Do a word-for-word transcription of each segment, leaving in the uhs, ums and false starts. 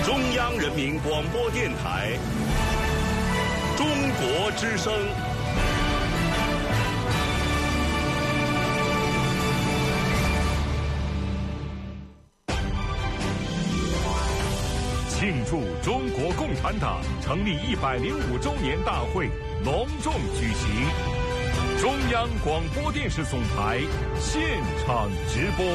中央人民广播电台中国之声。 庆祝中国共产党成立一百零五周年大会隆重举行，中央广播电视总台现场直播。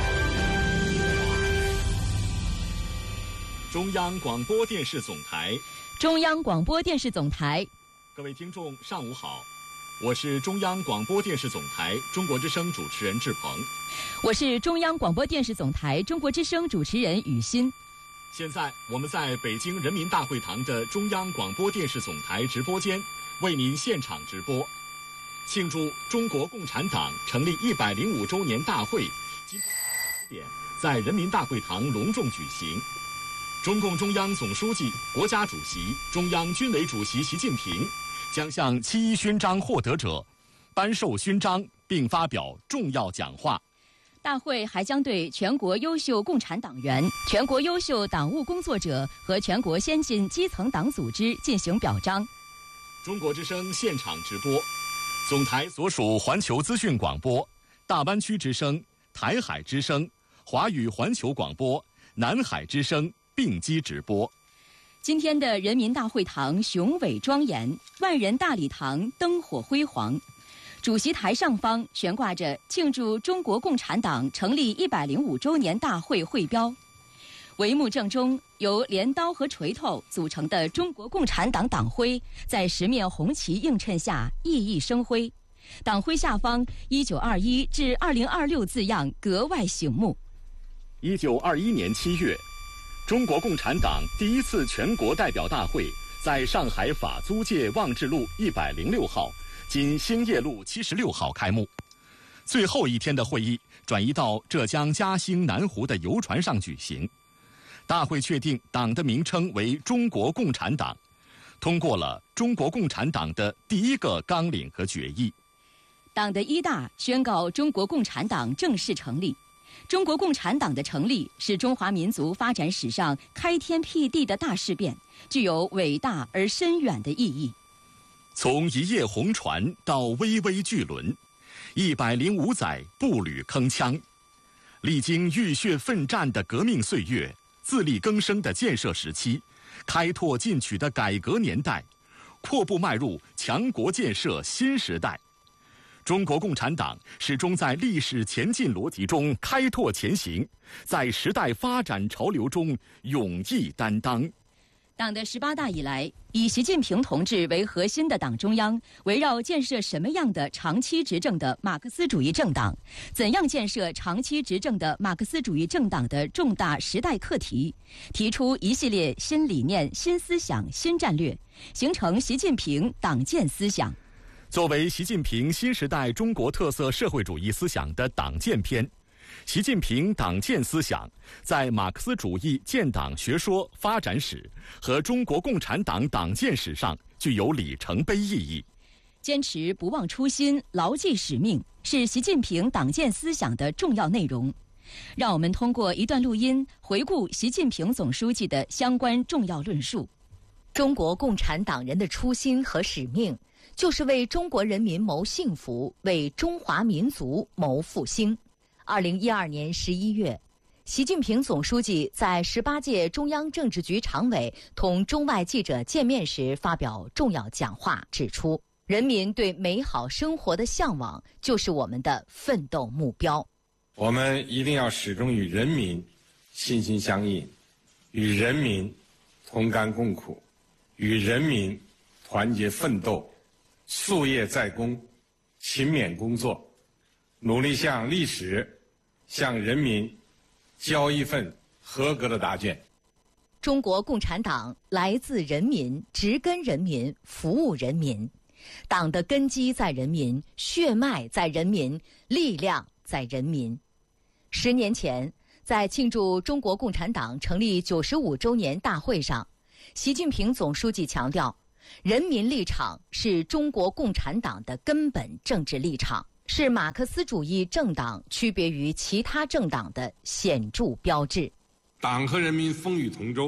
中央广播电视总台， 中央广播电视总台， 各位听众，上午好，我是中央广播电视总台中国之声主持人志鹏， 我是中央广播电视总台中国之声主持人雨欣。 现在我们在北京人民大会堂的中央广播电视总台直播间为您现场直播，庆祝中国共产党成立一百零五周年大会今天十点在人民大会堂隆重举行。中共中央总书记、国家主席、中央军委主席习近平将向七一勋章获得者颁授勋章并发表重要讲话。 大会还将对全国优秀共产党员、全国优秀党务工作者和全国先进基层党组织进行表彰。 中国之声现场直播，总台所属环球资讯广播、大湾区之声、台海之声、华语环球广播、南海之声并机直播。 今天的人民大会堂雄伟庄严，万人大礼堂灯火辉煌。主席台上方悬挂着庆祝中国共产党成立一百零五周年大会会标，帷幕正中由镰刀和锤头组成的中国共产党党徽在十面红旗映衬下熠熠生辉，党徽下方一九二一至二零二六字样格外醒目。 一九二一年七月，中国共产党第一次全国代表大会在上海法租界望志路一百零六号今兴业路七十六号开幕，最后一天的会议转移到浙江嘉兴南湖的游船上举行。大会确定党的名称为中国共产党，通过了中国共产党的第一个纲领和决议。 党的一大宣告中国共产党正式成立。中国共产党的成立是中华民族发展史上开天辟地的大事变，具有伟大而深远的意义。 从一叶红船到巍巍巨轮，一百零五载步履铿锵，历经浴血奋战的革命岁月，自力更生的建设时期，开拓进取的改革年代，阔步迈入强国建设新时代。中国共产党始终在历史前进逻辑中开拓前行，在时代发展潮流中勇毅担当。 党的十八大以来，以习近平同志为核心的党中央，围绕建设什么样的长期执政的马克思主义政党，怎样建设长期执政的马克思主义政党的重大时代课题，提出一系列新理念、新思想、新战略，形成习近平党建思想。 作为习近平新时代中国特色社会主义思想的党建篇，习近平党建思想在马克思主义建党学说发展史和中国共产党党建史上具有里程碑意义。 坚持不忘初心、牢记使命，是习近平党建思想的重要内容。让我们通过一段录音回顾习近平总书记的相关重要论述。 中国共产党人的初心和使命，就是为中国人民谋幸福，为中华民族谋复兴。二零一二年十一月，习近平总书记在十八届中央政治局常委同中外记者见面时发表重要讲话，指出人民对美好生活的向往就是我们的奋斗目标。 我们一定要始终与人民心心相印，与人民同甘共苦，与人民团结奋斗，夙夜在公，勤勉工作，努力向历史、向人民交一份合格的答卷。 中国共产党来自人民，植根人民，服务人民。党的根基在人民，血脉在人民，力量在人民。十年前，在庆祝中国共产党成立九十五周年大会上，习近平总书记强调，人民立场是中国共产党的根本政治立场，是马克思主义政党区别于其他政党的显著标志。 党和人民风雨同舟，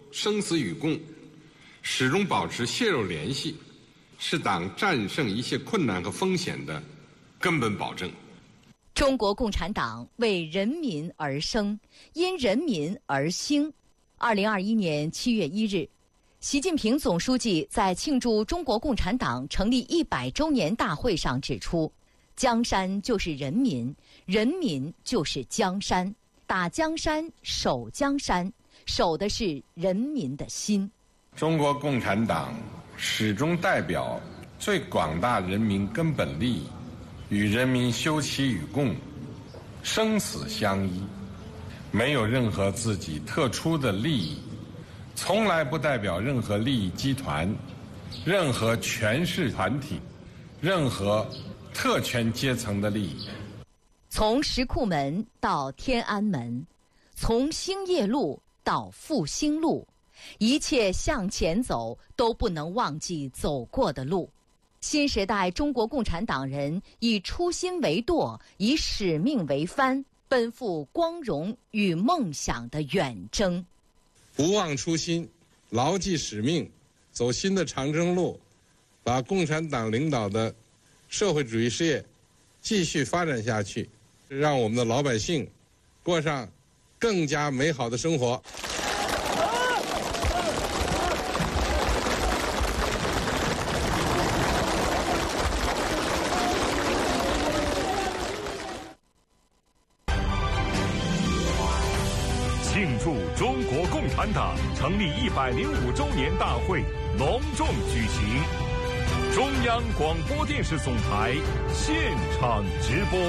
生死与共，始终保持血肉联系，是党战胜一切困难和风险的根本保证。 中国共产党为人民而生，因人民而兴。二零二一年七月一日，习近平总书记在庆祝中国共产党成立一百周年大会上指出，江山就是人民，人民就是江山，打江山，守江山，守的是人民的心。 中国共产党始终代表最广大人民根本利益，与人民休戚与共，生死相依，没有任何自己特殊的利益，从来不代表任何利益集团、任何权势团体、任何特权阶层的利益。 从石库门到天安门，从兴业路到复兴路，一切向前走都不能忘记走过的路。新时代中国共产党人以初心为舵，以使命为帆，奔赴光荣与梦想的远征。 不忘初心，牢记使命，走新的长征路，把共产党领导的社会主义事业继续发展下去，让我们的老百姓过上更加美好的生活。 庆祝中国共产党成立一百零五周年大会隆重举行，中央广播电视总台现场直播。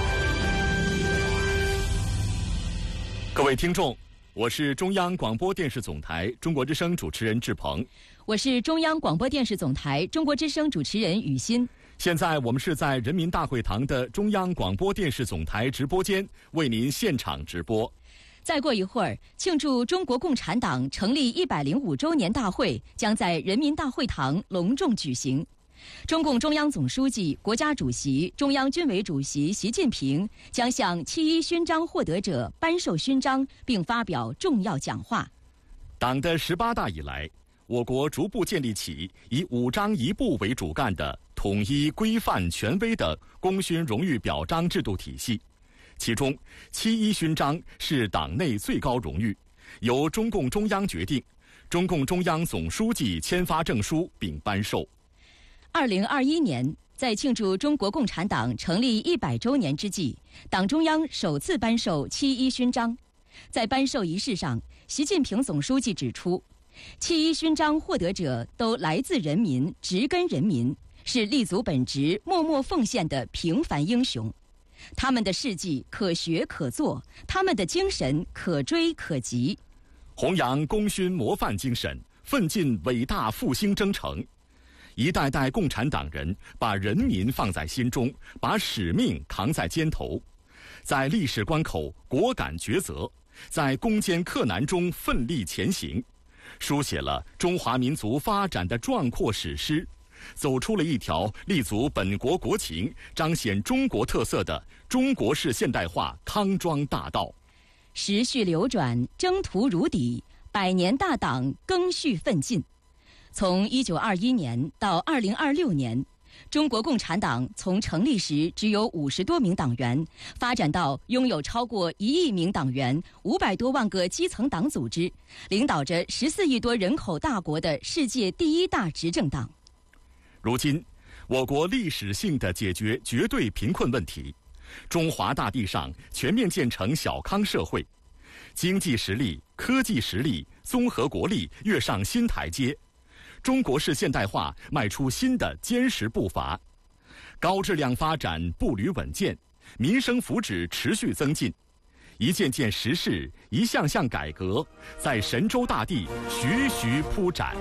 各位听众，我是中央广播电视总台中国之声主持人志鹏， 我是中央广播电视总台中国之声主持人雨欣。 现在我们是在人民大会堂的中央广播电视总台直播间为您现场直播。 再过一会儿，庆祝中国共产党成立一百零五周年大会将在人民大会堂隆重举行。中共中央总书记、国家主席、中央军委主席习近平将向七一勋章获得者颁授勋章，并发表重要讲话。 党的十八大以来，我国逐步建立起以五章一部为主干的统一、规范、权威的功勋荣誉表彰制度体系。其中，七一勋章是党内最高荣誉，由中共中央决定，中共中央总书记签发证书并颁授。 二零二一年，在庆祝中国共产党成立一百周年之际，党中央首次颁授七一勋章。在颁授仪式上，习近平总书记指出，七一勋章获得者都来自人民，植根人民，是立足本职、默默奉献的平凡英雄。他们的事迹可学可做，他们的精神可追可及。 弘扬功勋模范精神，奋进伟大复兴征程。一代代共产党人把人民放在心中，把使命扛在肩头，在历史关口果敢抉择，在攻坚克难中奋力前行，书写了中华民族发展的壮阔史诗，走出了一条立足本国国情、彰显中国特色的中国式现代化康庄大道。 时序流转，征途如砥，百年大党更续奋进。从一九二一年到二零二六年，中国共产党从成立时只有五十多名党员，发展到拥有超过一亿名党员、五百多万个基层党组织，领导着十四亿多人口大国的世界第一大执政党。 如今，我国历史性的解决绝对贫困问题，中华大地上全面建成小康社会，经济实力、科技实力、综合国力跃上新台阶，中国式现代化迈出新的坚实步伐，高质量发展步履稳健，民生福祉持续增进，一件件实事、一项项改革在神州大地徐徐铺展。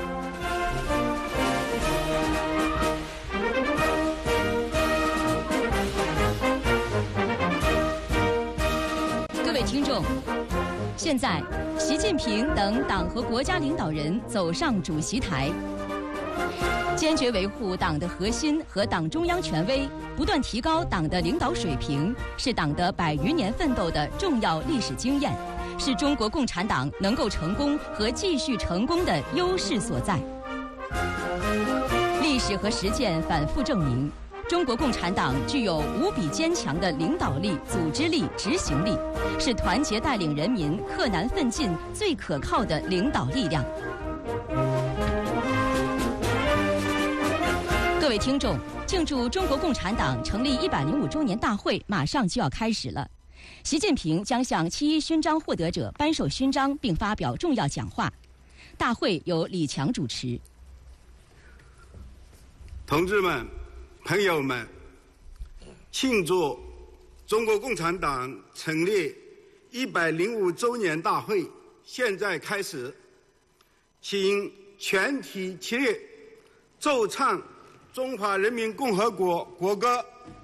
各位听众，现在习近平等党和国家领导人走上主席台，坚决维护党的核心和党中央权威，不断提高党的领导水平，是党的百余年奋斗的重要历史经验， 是中国共产党能够成功和继续成功的优势所在。历史和实践反复证明，中国共产党具有无比坚强的领导力、组织力、执行力，是团结带领人民克难奋进最可靠的领导力量。各位听众，庆祝中国共产党成立一百零五周年大会马上就要开始了。习近平将向七一勋章获得者颁授勋章并发表重要讲话。大会由李强主持。 同志们、朋友们，庆祝中国共产党成立一百零五周年大会现在开始，请全体起立，奏唱中华人民共和国国歌。